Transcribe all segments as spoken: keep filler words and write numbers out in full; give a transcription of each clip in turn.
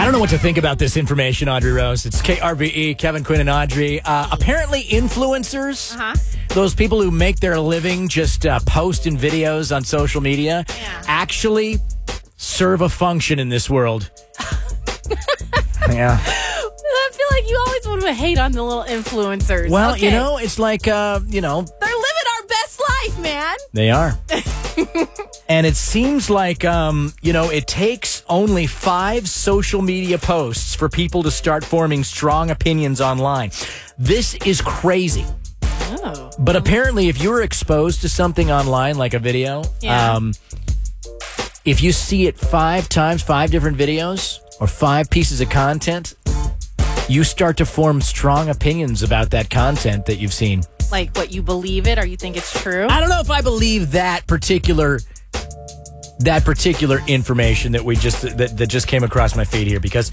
don't know what to think about this information, Audrey Rose. It's K R B E, Kevin Quinn and Audrey. Uh, apparently influencers, Uh-huh. those people who make their living just uh, posting videos on social media, Yeah. actually serve a function in this world. Yeah. I feel like you always want to hate on the little influencers. Well, Okay. you know, it's like, uh, you know, They're living our best life, man. they are. And it seems like, um, you know, it takes only five social media posts for people to start forming strong opinions online. This is crazy. Oh. But apparently, if you're exposed to something online, like a video, Yeah. um, if you see it five times, five different videos, or five pieces of content, you start to form strong opinions about that content that you've seen. Like what, you believe it or you think it's true? I don't know if I believe that particular that particular information that we just that, that just came across my feed here, because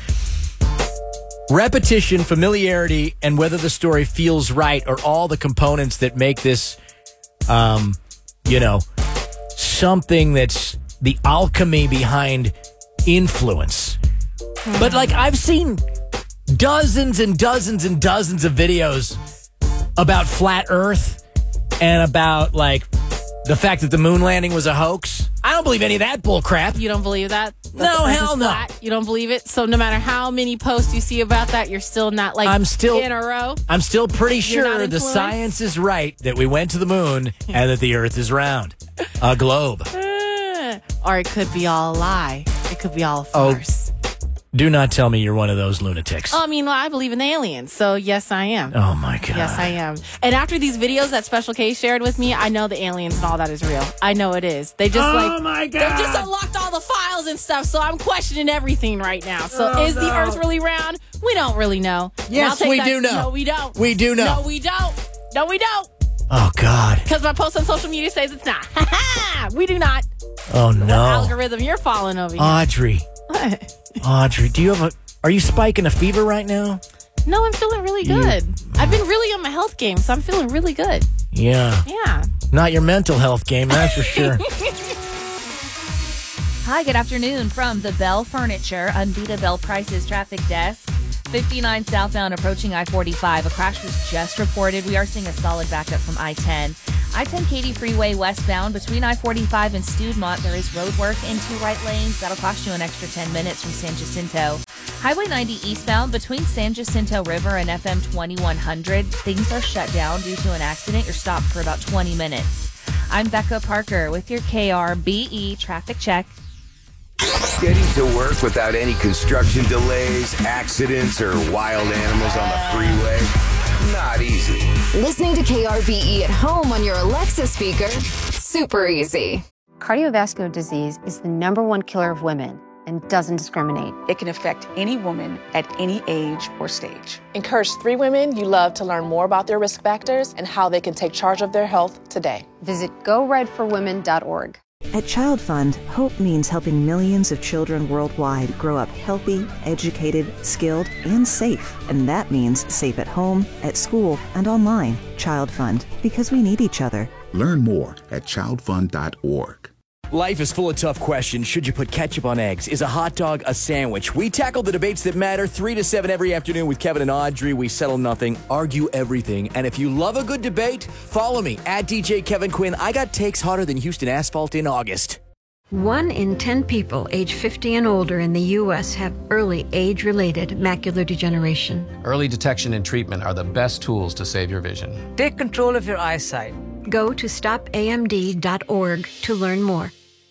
repetition, familiarity, and whether the story feels right are all the components that make this um you know something that's the alchemy behind influence. Mm-hmm. But like, I've seen dozens and dozens and dozens of videos about flat Earth and about like the fact that the moon landing was a hoax. I don't believe any of that bull crap. You don't believe that? No, That the Earth hell is no. flat? You don't believe it? So no matter how many posts you see about that, you're still not like I'm still in a row? I'm still pretty You're not sure the influenced? science is right that we went to the moon and that the Earth is round. A globe. Uh, or it could be all a lie. It could be all a Oh. farce. Do not tell me you're one of those lunatics. Oh, I mean, well, I believe in aliens, so yes, I am. Oh my God. Yes, I am. And after these videos that Special K shared with me, I know the aliens and all that is real. I know it is. They just Oh, like my they God. just unlocked all the files and stuff. So I'm questioning everything right now. So Oh, is the no. Earth really round? We don't really know. And Yes, I'll take we that- do know. No, we don't. We do know. No, we don't. No, we don't. Oh God. Because my post on social media says it's not. Ha ha! We do not. Oh What no. algorithm you're following over here? Audrey. What? Audrey, do you have a are you spiking a fever right now? No, I'm feeling really good. I've been really on my health game, so I'm feeling really good. Yeah. Yeah. Not your mental health game, that's for sure. Hi, good afternoon from the Bell Furniture Unbeatable Bell Prices Traffic Desk. fifty-nine southbound approaching I forty-five. A crash was just reported. We are seeing a solid backup from I ten. I ten Katy Freeway westbound between I forty-five and Studemont. There is road work in two right lanes. That'll cost you an extra ten minutes from San Jacinto. Highway ninety eastbound between San Jacinto River and F M twenty-one hundred. Things are shut down due to an accident. You're stopped for about twenty minutes. I'm Becca Parker with your K R B E traffic check. Getting to work without any construction delays, accidents, or wild animals on the freeway? Not easy. Listening to K R B E at home on your Alexa speaker? Super easy. Cardiovascular disease is the number one killer of women and doesn't discriminate. It can affect any woman at any age or stage. Encourage three women you love to learn more about their risk factors and how they can take charge of their health today. Visit go red for women dot org. At Child Fund, hope means helping millions of children worldwide grow up healthy, educated, skilled, and safe. And that means safe at home, at school, and online. Child Fund, because we need each other. Learn more at child fund dot org. Life is full of tough questions. Should you put ketchup on eggs? Is a hot dog a sandwich? We tackle the debates that matter three to seven every afternoon with Kevin and Audrey. We settle nothing, argue everything. And if you love a good debate, follow me at D J Kevin Quinn. I got takes hotter than Houston asphalt in August. One in ten people age fifty and older in the U S have early age-related macular degeneration. Early detection and treatment are the best tools to save your vision. Take control of your eyesight. Go to stop A M D dot org to learn more.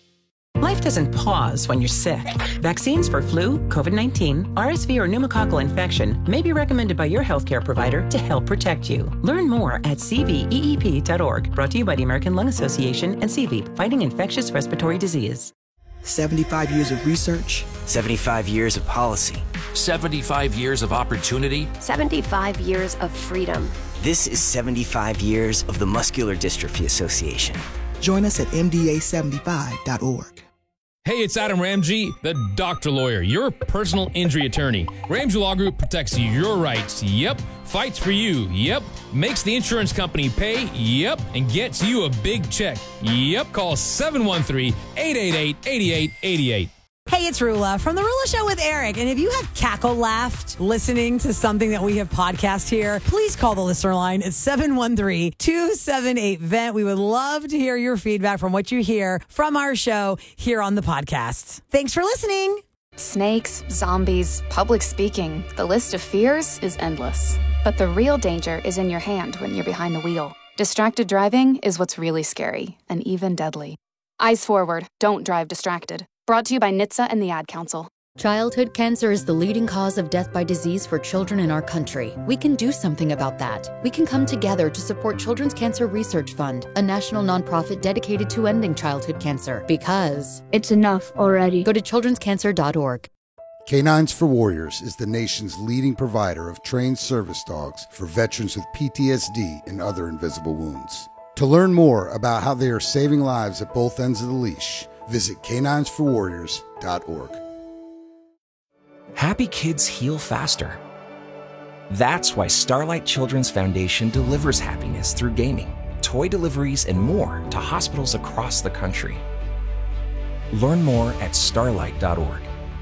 Life doesn't pause when you're sick. Vaccines for flu, COVID nineteen, R S V, or pneumococcal infection may be recommended by your healthcare provider to help protect you. Learn more at C V E E P dot org. Brought to you by the American Lung Association and C V E P, fighting infectious respiratory disease. seventy-five years of research. seventy-five years of policy. seventy-five years of opportunity. seventy-five years of freedom. This is seventy-five years of the Muscular Dystrophy Association. Join us at M D A seventy-five dot org. Hey, it's Adam Ramsey, the doctor lawyer, your personal injury attorney. Ramsey Law Group protects your rights. Yep. Fights for you. Yep. Makes the insurance company pay. Yep. And gets you a big check. Yep. Call seven one three, eight eight eight, eight eight eight eight. Hey, it's Rula from The Rula Show with Eric. And if you have cackle laughed listening to something that we have podcast here, please call the listener line at seven one three, two seven eight, V E N T. We would love to hear your feedback from what you hear from our show here on the podcast. Thanks for listening. Snakes, zombies, public speaking. The list of fears is endless. But the real danger is in your hand when you're behind the wheel. Distracted driving is what's really scary and even deadly. Eyes forward. Don't drive distracted. Brought to you by N H T S A and the Ad Council. Childhood cancer is the leading cause of death by disease for children in our country. We can do something about that. We can come together to support Children's Cancer Research Fund, a national nonprofit dedicated to ending childhood cancer. Because it's enough already. Go to children's cancer dot org. Canines for Warriors is the nation's leading provider of trained service dogs for veterans with P T S D and other invisible wounds. To learn more about how they are saving lives at both ends of the leash, visit canines for warriors dot org. Happy kids heal faster. That's why Starlight Children's Foundation delivers happiness through gaming, toy deliveries, and more to hospitals across the country. Learn more at starlight dot org.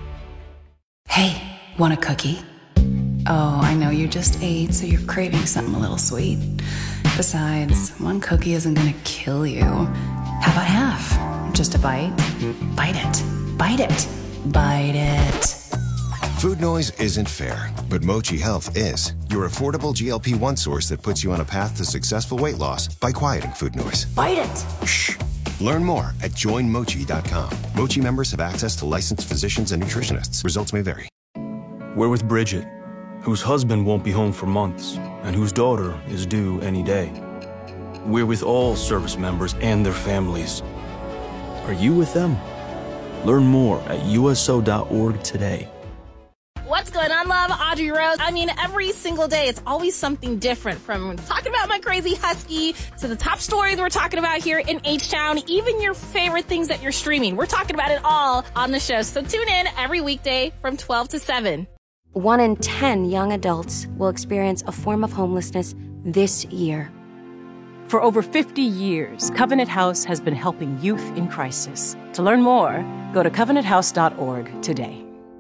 Hey, want a cookie? Oh, I know you just ate, so you're craving something a little sweet. Besides, one cookie isn't gonna kill you. How about half? Just a bite? Bite it. Bite it. Bite it. Food noise isn't fair, but Mochi Health is. Your affordable G L P one source that puts you on a path to successful weight loss by quieting food noise. Bite it. Shh. Learn more at join mochi dot com. Mochi members have access to licensed physicians and nutritionists. Results may vary. We're with Bridget, whose husband won't be home for months and whose daughter is due any day. We're with all service members and their families. Are you with them? Learn more at U S O dot org today. What's going on, love? Audrey Rose. I mean, every single day, it's always something different, from talking about my crazy husky to the top stories we're talking about here in H-Town, even your favorite things that you're streaming. We're talking about it all on the show. So tune in every weekday from twelve to seven. One in ten young adults will experience a form of homelessness this year. For over fifty years, Covenant House has been helping youth in crisis. To learn more, go to covenant house dot org today.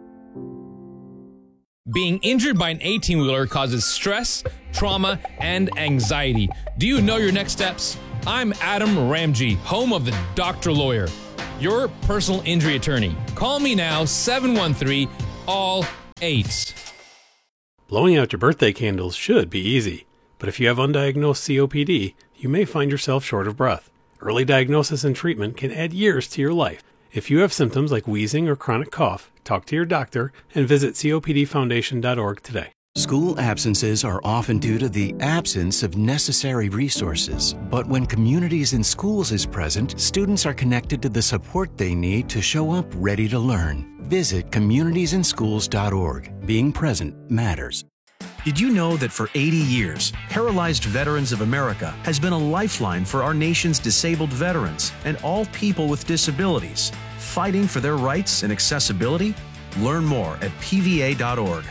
Being injured by an eighteen-wheeler causes stress, trauma, and anxiety. Do you know your next steps? I'm Adam Ramji, home of the Doctor Lawyer, your personal injury attorney. Call me now, seven one three, all eights. Blowing out your birthday candles should be easy, but if you have undiagnosed C O P D, you may find yourself short of breath. Early diagnosis and treatment can add years to your life. If you have symptoms like wheezing or chronic cough, talk to your doctor and visit C O P D foundation dot org today. School absences are often due to the absence of necessary resources. But when Communities in Schools is present, students are connected to the support they need to show up ready to learn. Visit communities in schools dot org. Being present matters. Did you know that for eighty years, Paralyzed Veterans of America has been a lifeline for our nation's disabled veterans and all people with disabilities, fighting for their rights and accessibility? Learn more at P V A dot org.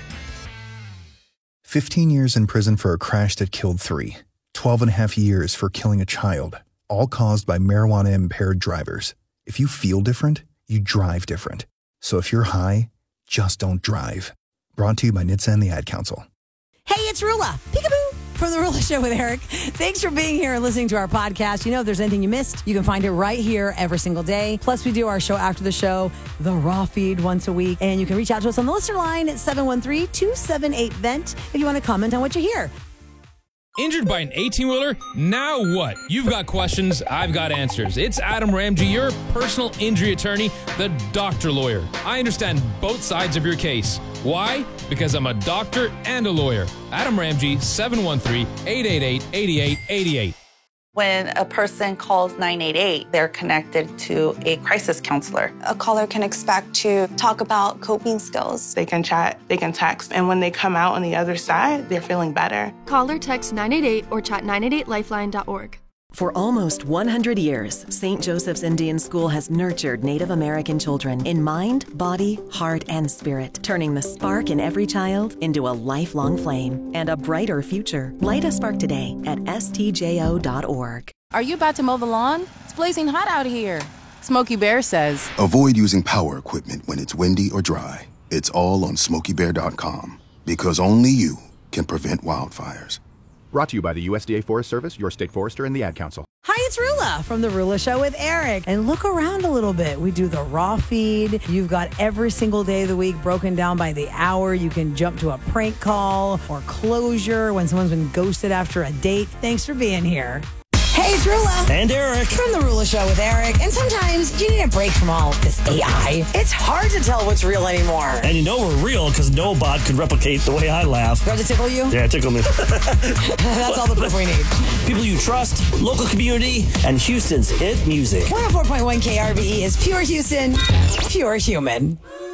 fifteen years in prison for a crash that killed three. twelve and a half years for killing a child, all caused by marijuana-impaired drivers. If you feel different, you drive different. So if you're high, just don't drive. Brought to you by N H T S A and the Ad Council. Hey, it's Rula. Peekaboo from The Rula Show with Eric. Thanks for being here and listening to our podcast. You know, if there's anything you missed, you can find it right here every single day. Plus, we do our show after the show, the raw feed, once a week. And you can reach out to us on the listener line at seven one three, two seven eight, V E N T if you want to comment on what you hear. Injured by an eighteen-wheeler? Now what? You've got questions, I've got answers. It's Adam Ramji, your personal injury attorney, the Doctor Lawyer. I understand both sides of your case. Why? Because I'm a doctor and a lawyer. Adam Ramji, seven one three, eight eight eight, eight eight eight eight. When a person calls nine eight eight, they're connected to a crisis counselor. A caller can expect to talk about coping skills. They can chat, they can text, and when they come out on the other side, they're feeling better. Call or text nine eight eight or chat nine eight eight lifeline dot org. For almost one hundred years, Saint Joseph's Indian School has nurtured Native American children in mind, body, heart, and spirit, turning the spark in every child into a lifelong flame and a brighter future. Light a spark today at S T J O dot org. Are you about to mow the lawn? It's blazing hot out here. Smokey Bear says, avoid using power equipment when it's windy or dry. It's all on smokey bear dot com because only you can prevent wildfires. Brought to you by the U S D A Forest Service, your state forester, and the Ad Council. Hi, it's Rula from The Rula Show with Eric. And look around a little bit. We do the raw feed. You've got every single day of the week broken down by the hour. You can jump to a prank call or closure when someone's been ghosted after a date. Thanks for being here. Hey, it's Rula. And Eric. From The Rula Show with Eric. And sometimes you need a break from all this A I. It's hard to tell what's real anymore. And you know we're real because no bot could replicate the way I laugh. Does it tickle you? Yeah, tickle me. That's all the proof we need. People you trust, local community, and Houston's hit music. one oh four point one K R B E is pure Houston, pure human.